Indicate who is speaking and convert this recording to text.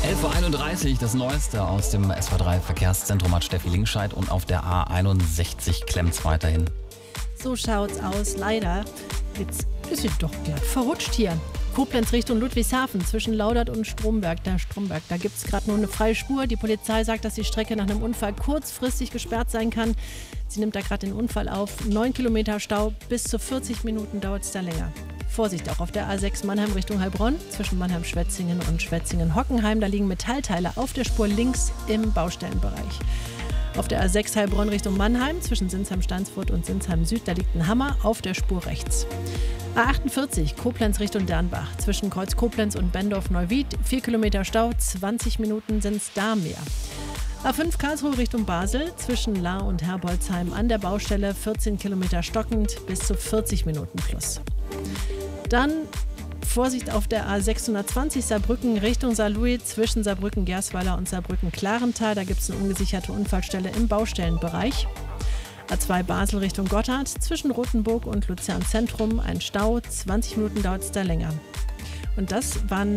Speaker 1: 11.31 Uhr, das Neueste aus dem SW3 Verkehrszentrum hat Steffi Lingscheid und auf der A61 klemmt's weiterhin.
Speaker 2: So schaut's aus, leider. Jetzt ist es doch glatt verrutscht hier. Koblenz Richtung Ludwigshafen zwischen Laudert und Stromberg. Da gibt es gerade nur eine freie Spur. Die Polizei sagt, dass die Strecke nach einem Unfall kurzfristig gesperrt sein kann. Sie nimmt da gerade den Unfall auf. 9 Kilometer Stau, bis zu 40 Minuten dauert es da länger. Vorsicht auch auf der A6 Mannheim Richtung Heilbronn zwischen Mannheim-Schwetzingen und Schwetzingen-Hockenheim. Da liegen Metallteile auf der Spur links im Baustellenbereich. Auf der A6 Heilbronn Richtung Mannheim zwischen Sinsheim-Steinsfurt und Sinsheim-Süd, da liegt ein Hammer auf der Spur rechts. A48 Koblenz Richtung Dernbach zwischen Kreuz Koblenz und Bendorf-Neuwied, 4 Kilometer Stau, 20 Minuten sind es da mehr. A5 Karlsruhe Richtung Basel zwischen Lahr und Herbolzheim an der Baustelle, 14 Kilometer stockend, bis zu 40 Minuten plus. Dann Vorsicht auf der A620 Saarbrücken Richtung Saarlouis zwischen Saarbrücken-Gersweiler und Saarbrücken-Klarental. Da gibt es eine ungesicherte Unfallstelle im Baustellenbereich. A2 Basel Richtung Gotthard zwischen Rothenburg und Luzern Zentrum ein Stau. 20 Minuten dauert es da länger. Und das waren